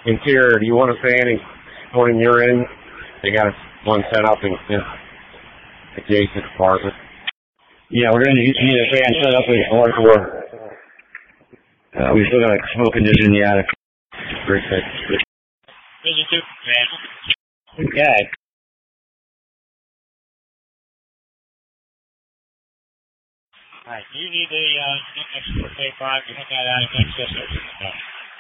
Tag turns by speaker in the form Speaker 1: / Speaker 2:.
Speaker 1: Interior, do you want a fan going in your end? They got one set up in adjacent apartment.
Speaker 2: Yeah, we're going to need a fan set up in R4. We still got a smoke condition in the attic.
Speaker 1: Great.
Speaker 2: Okay.
Speaker 3: Alright, do you need the extra 5 to hit that out of access?